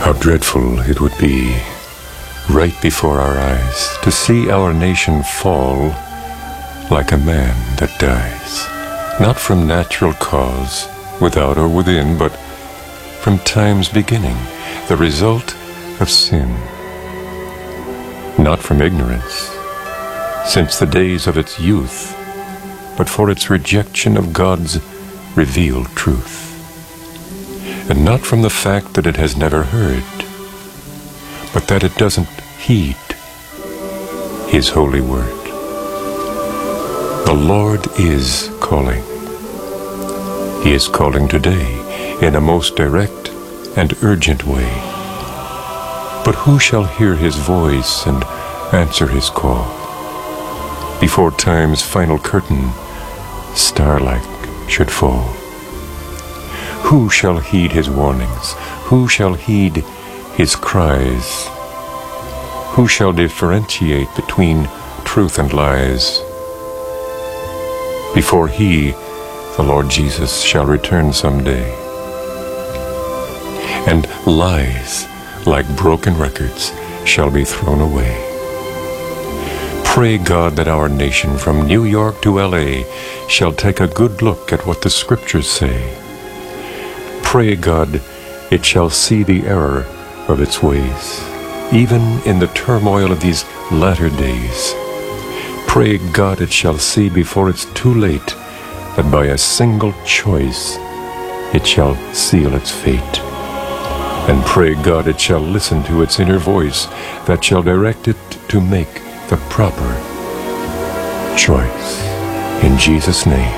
How dreadful it would be, right before our eyes, to see our nation fall like a man that dies, not from natural cause, without or within, but from time's beginning, the result of sin. Not from ignorance, since the days of its youth, but for its rejection of God's revealed truth. And not from the fact that it has never heard, but that it doesn't heed His holy word. The Lord is calling. He is calling today in a most direct and urgent way. But who shall hear His voice and answer His call? Before time's final curtain, star-like, should fall. Who shall heed His warnings? Who shall heed His cries? Who shall differentiate between truth and lies? Before He, the Lord Jesus, shall return someday. And lies, like broken records, shall be thrown away. Pray God that our nation from New York to LA shall take a good look at what the Scriptures say. Pray God it shall see the error of its ways, even in the turmoil of these latter days. Pray God it shall see before it's too late that by a single choice it shall seal its fate. And pray God it shall listen to its inner voice that shall direct it to make the proper choice. In Jesus' name.